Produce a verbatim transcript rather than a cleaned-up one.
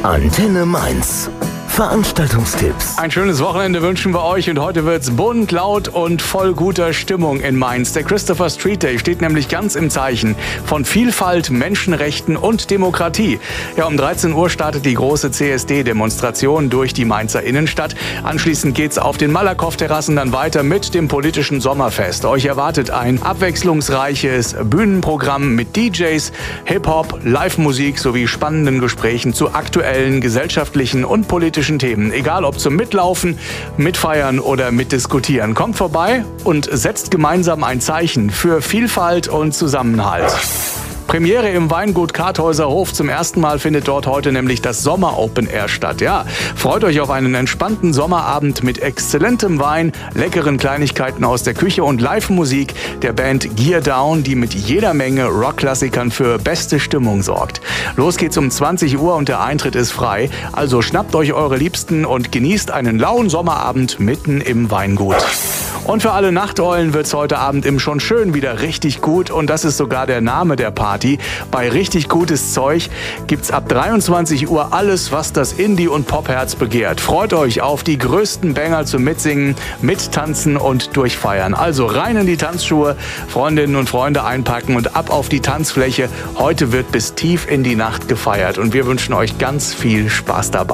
Antenne Mainz. Veranstaltungstipps. Ein schönes Wochenende wünschen wir euch und heute wird's bunt, laut und voll guter Stimmung in Mainz. Der Christopher Street Day steht nämlich ganz im Zeichen von Vielfalt, Menschenrechten und Demokratie. Ja, um dreizehn Uhr startet die große C S D-Demonstration durch die Mainzer Innenstadt. Anschließend geht's auf den Malakoff-Terrassen dann weiter mit dem politischen Sommerfest. Euch erwartet ein abwechslungsreiches Bühnenprogramm mit D Js, Hip-Hop, Live-Musik sowie spannenden Gesprächen zu aktuellen gesellschaftlichen und politischen Themen. Egal ob zum Mitlaufen, Mitfeiern oder Mitdiskutieren. Kommt vorbei und setzt gemeinsam ein Zeichen für Vielfalt und Zusammenhalt. Premiere im Weingut Karthäuser Hof. Zum ersten Mal findet dort heute nämlich das Sommer Open Air statt. Ja, freut euch auf einen entspannten Sommerabend mit exzellentem Wein, leckeren Kleinigkeiten aus der Küche und Live-Musik der Band Gear Down, die mit jeder Menge Rockklassikern für beste Stimmung sorgt. Los geht's um zwanzig Uhr und der Eintritt ist frei. Also schnappt euch eure Liebsten und genießt einen lauen Sommerabend mitten im Weingut. Und für alle Nachteulen wird's heute Abend im Schon schön wieder richtig gut und das ist sogar der Name der Party. Bei richtig gutes Zeug gibt's ab dreiundzwanzig Uhr alles, was das Indie- und Popherz begehrt. Freut euch auf die größten Banger zum Mitsingen, Mittanzen und Durchfeiern. Also rein in die Tanzschuhe, Freundinnen und Freunde einpacken und ab auf die Tanzfläche. Heute wird bis tief in die Nacht gefeiert und wir wünschen euch ganz viel Spaß dabei.